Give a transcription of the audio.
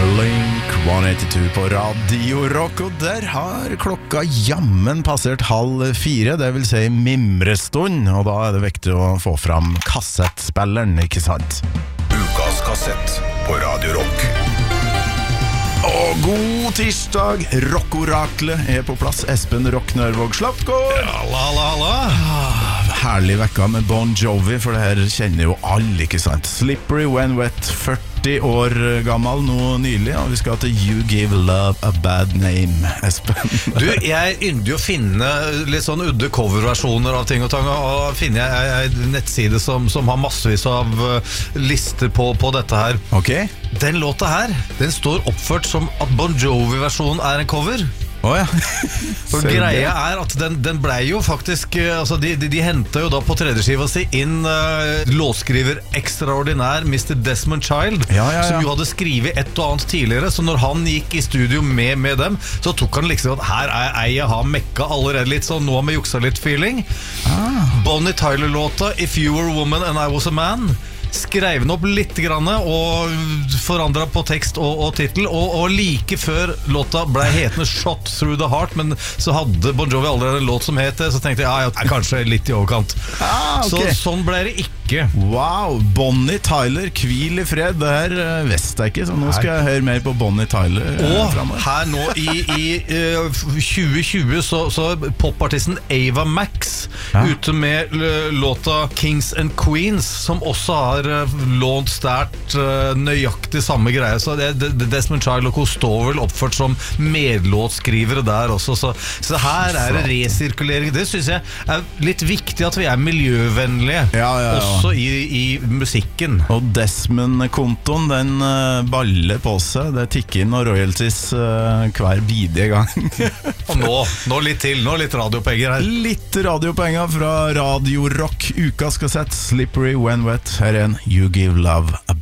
Blink-182 på Radio Rock, og der har klokka jammen passert 3:30, det vil si mimrestund, og da er det viktig å få fram kassettspilleren, ikke sant? Ukas kassett på Radio Rock. Og god tirsdag, rockoraklet er på plass. Espen Rock Nørvåg Slaptgård. Herlig vekka med Bon Jovi, for det her kjenner jo alle, ikke sant? Slippery When Wet, 40 år gammel nå nylig, og vi skal til You Give Love a Bad Name, Espen. Du, jeg ynder jo å finne litt sånn udde coverversjoner av ting og tang, og finner jeg en nettside som har massevis av lister på dette her. Ok. Den låta her, den står oppført som at Bon Jovi-versjonen er en cover. Åja. For greia er at den ble jo faktisk altså de hentet jo da på tredjeskiva si inn låtskriver ekstraordinær Mr. Desmond Child, ja. som jo hadde skrivet et og annet tidligere. Så når han gikk i studio med dem, så tok han liksom at her er jeg har mekka allerede litt, så nå har vi juksa litt feeling. Bonnie Tyler-låta If You Were a Woman and I Was a Man, skrev den opp litt grann og forandret på tekst og titel, og like før låta ble hetende Shot Through the Heart, men så hadde Bon Jovi allerede en låt som het det, så tenkte jeg, kanskje litt i overkant. Okay. Så sånn ble det ikke. Wow, Bonnie Tyler, hvil i fred. Det her visste jeg ikke, så nå skal jeg høre mer på Bonnie Tyler og fremover. Her nå i 2020 så popartisten Ava Max ute med låta Kings and Queens, som også har lånt stært nøyaktig samme greie. Så Desmond Child og Co står vel oppført som medlåtskrivere der også, så her er det resirkulering. Det synes jeg er litt viktig, at vi er miljøvennlige også i musikken. Og Desmond-kontoen, den baller på seg. Det tikker inn og royalties hver bidige gang. Og nå litt til, nå litt radiopenger her. Litt radiopenger fra Radio Rock. Ukas kassett Slippery When Wet. Her er en You Give Love a